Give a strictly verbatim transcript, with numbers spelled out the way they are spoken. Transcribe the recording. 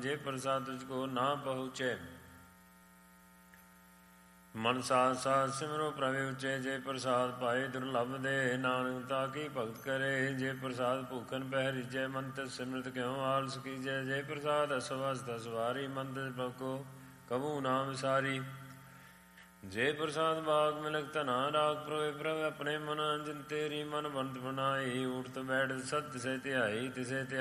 ਜੇ ਪ੍ਰਸਾਦ ਤੁਝ ਕੋ ਨਾ ਪਹੁੰਚੇ। ਮਨ ਸਾਧ ਸਾਧ ਸਿਮਰੋ ਪ੍ਰਭ ਉਚੇ, ਜੇ ਪ੍ਰਸਾਦ ਪਾਏ ਦੁਰਲਭ ਦੇ। ਨਾਨਕ ਤਾ ਕੀ ਭਗਤ ਕਰੇ, ਜੇ ਪ੍ਰਸਾਦ ਭੂਖਨ ਪਹਿ ਰੀਜੈ। ਮਨ ਤੇ ਸਿਮਰਤ ਕਿਉ ਆਲਸ ਕੀਜੈ, ਜੇ ਪ੍ਰਸਾਦ ਅਸਵਸਥ ਸਵਾਰੀ। ਮਨ ਤੇ ਪ੍ਰਭ ਕੋ ਕਬੂ ਨਾ ਵਿਸਾਰੀ, ਜੇ ਪ੍ਰਸਾਦ ਬਾਗ ਮਿਲਕ ਧਨਾ। ਰਾਗ ਪ੍ਰੋਏ ਪ੍ਰਭ ਆਪਣੇ ਮਨ, ਜਿਨ ਤੇਰੀ ਮਨ ਬੰਤ ਬਣਾਈ। ਊਠਤ ਬੈਠ ਸਤ ਤਿਸੇ ਧਿਆਈ, ਤਿਸੇ ਧਿਆਈ